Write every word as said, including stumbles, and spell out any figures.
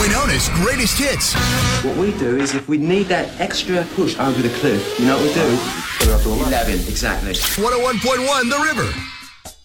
formerly known as Greatest Hits. What we do is if we need that extra push over the cliff, you know what we do? Put it up to eleven. Exactly. one oh one point one The River.